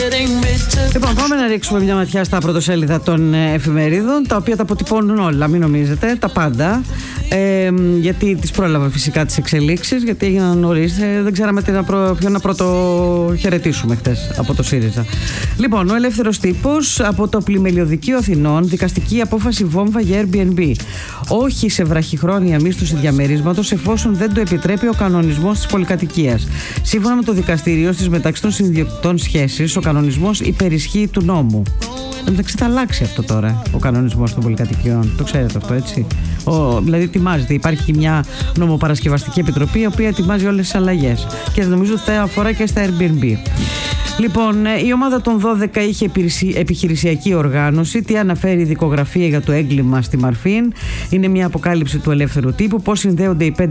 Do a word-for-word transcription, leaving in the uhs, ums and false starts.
Λοιπόν, πάμε να ρίξουμε μια ματιά στα πρωτοσέλιδα των εφημερίδων, τα οποία τα αποτυπώνουν όλα, μην νομίζετε, τα πάντα. Ε, γιατί τις πρόλαβα φυσικά τις εξελίξεις, γιατί έγιναν νωρίς. Ε, δεν ξέραμε τι να προ, ποιο να πρώτο χαιρετήσουμε χτες από το ΣΥΡΙΖΑ. Λοιπόν, ο Ελεύθερος Τύπος, από το Πλημελιωδικείο Αθηνών, δικαστική απόφαση βόμβα για Airbnb. Όχι σε βραχυχρόνια μίσθωση διαμερίσματος, εφόσον δεν το επιτρέπει ο κανονισμός της πολυκατοικίας. Σύμφωνα με το δικαστήριο, στις μεταξύ των συνδιοκτητών σχέσεις, ο κανονισμός υπερισχύει του νόμου. Εντάξει, θα αλλάξει αυτό τώρα, ο κανονισμός των πολυκατοικιών. Το ξέρετε αυτό, έτσι. Ο, δηλαδή, ετοιμάζεται. Υπάρχει μια νομοπαρασκευαστική επιτροπή, η οποία ετοιμάζει όλες τις αλλαγές. Και νομίζω ότι θα αφορά και στα Airbnb. Λοιπόν, η ομάδα των δώδεκα είχε επιχειρησιακή οργάνωση. Τι αναφέρει η δικογραφία για το έγκλημα στη Μαρφίν? Είναι μια αποκάλυψη του Ελεύθερου Τύπου. Πώς συνδέονται οι πέντε